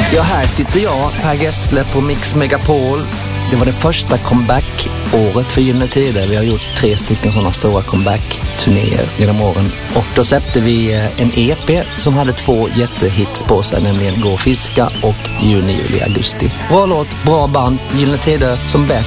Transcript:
Ja, här sitter jag, Per Gessle på Mix Megapol. Det var det första comeback-året för Gyllene Tider. Vi har gjort 3 stycken sådana stora comeback-turnéer genom åren. Och då släppte vi en EP som hade 2 jättehits på sig, nämligen Gå och fiska och Juni, juli, augusti. Bra låt, bra band, Gyllene Tider som bäst.